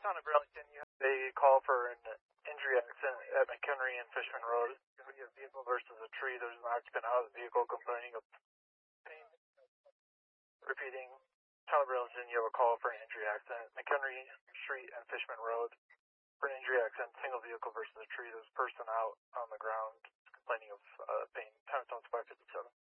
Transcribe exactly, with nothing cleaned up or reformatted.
Town of Burlington, you have a call for an injury accident at McHenry and Fishman Road. We have vehicle versus a tree. There's an occupant out of the vehicle complaining of pain. Repeating, Town of Burlington, you have a call for an injury accident. McHenry Street and Fishman Road. For an injury accident, single vehicle versus a tree. There's a person out on the ground complaining of uh, pain. Town of five fifty-seven.